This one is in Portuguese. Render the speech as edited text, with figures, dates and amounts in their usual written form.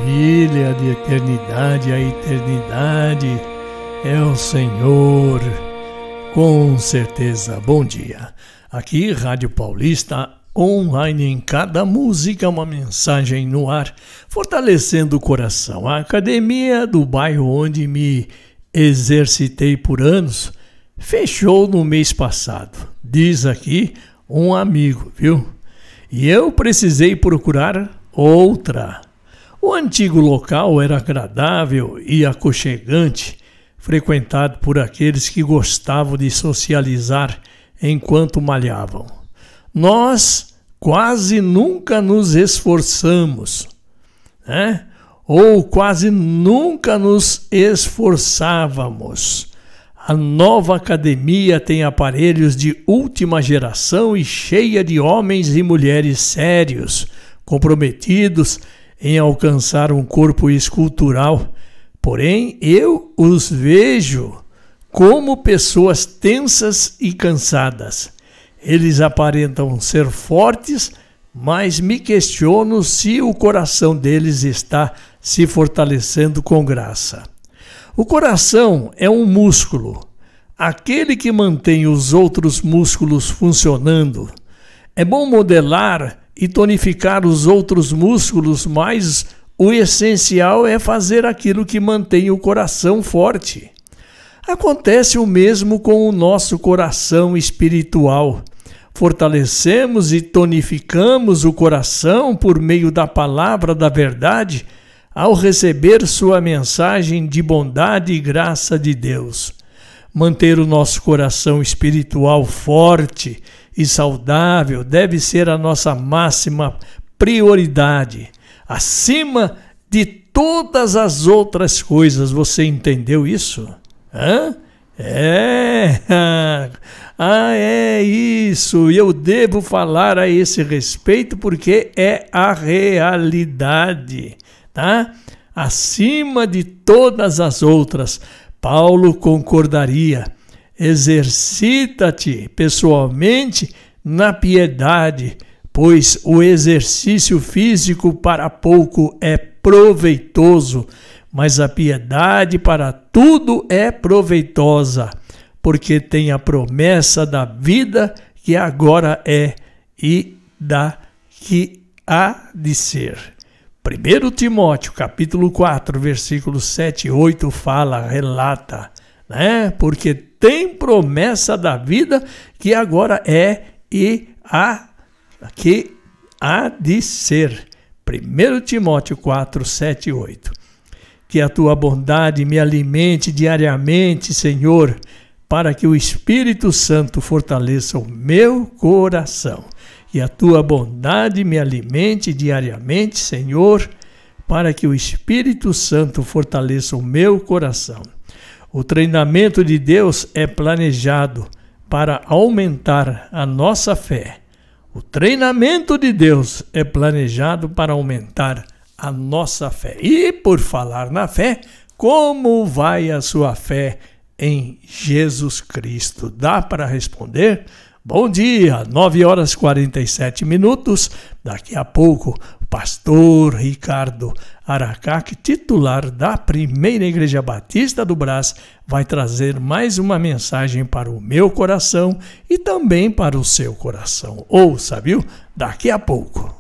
maravilha, de eternidade a eternidade, é o Senhor, com certeza. Bom dia. Aqui, Rádio Paulista, online, em cada música uma mensagem no ar, fortalecendo o coração. A academia do bairro onde me exercitei por anos fechou no mês passado, diz aqui um amigo, viu? E eu precisei procurar outra. O antigo local era agradável e aconchegante, frequentado por aqueles que gostavam de socializar enquanto malhavam. Nós quase nunca nos esforçamos, né? Ou quase nunca nos esforçávamos. A nova academia tem aparelhos de última geração e cheia de homens e mulheres sérios, comprometidos em alcançar um corpo escultural. Porém, eu os vejo como pessoas tensas e cansadas. Eles aparentam ser fortes, mas me questiono se o coração deles está se fortalecendo com graça. O coração é um músculo, aquele que mantém os outros músculos funcionando. É bom modelar e tonificar os outros músculos, mas o essencial é fazer aquilo que mantém o coração forte. Acontece o mesmo com o nosso coração espiritual. Fortalecemos e tonificamos o coração por meio da palavra da verdade, ao receber sua mensagem de bondade e graça de Deus. Manter o nosso coração espiritual forte e saudável deve ser a nossa máxima prioridade, acima de todas as outras coisas. Você entendeu isso? É isso. E eu devo falar a esse respeito porque é a realidade. Tá? Acima de todas as outras, Paulo concordaria. Exercita-te pessoalmente na piedade, pois o exercício físico para pouco é proveitoso, mas a piedade para tudo é proveitosa, porque tem a promessa da vida que agora é e da que há de ser. 1 Timóteo, capítulo 4, versículos 7 e 8 relata, né? Porque tem promessa da vida que agora é e que há de ser. 1 Timóteo 4, 7 e 8. Que a tua bondade me alimente diariamente, Senhor, para que o Espírito Santo fortaleça o meu coração. E a tua bondade me alimente diariamente, Senhor, para que o Espírito Santo fortaleça o meu coração. O treinamento de Deus é planejado para aumentar a nossa fé. O treinamento de Deus é planejado para aumentar a nossa fé. E por falar na fé, como vai a sua fé em Jesus Cristo? Dá para responder? Bom dia, 9h47. Daqui a pouco, o pastor Ricardo Aracaque, titular da Primeira Igreja Batista do Brás, vai trazer mais uma mensagem para o meu coração e também para o seu coração. Ouça, viu? Daqui a pouco.